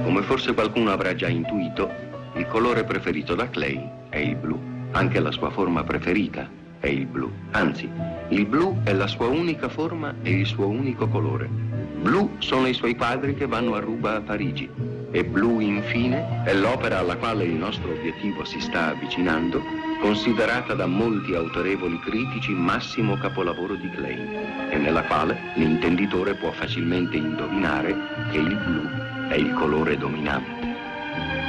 Come forse qualcuno avrà già intuito, il colore preferito da Klein è il blu. Anche la sua forma preferita è il blu. Anzi, il blu è la sua unica forma e il suo unico colore. Blu sono i suoi quadri che vanno a ruba a Parigi. E blu, infine, è l'opera alla quale il nostro obiettivo si sta avvicinando, considerata da molti autorevoli critici massimo capolavoro di Klein, e nella quale l'intenditore può facilmente indovinare che il blu è il colore dominante.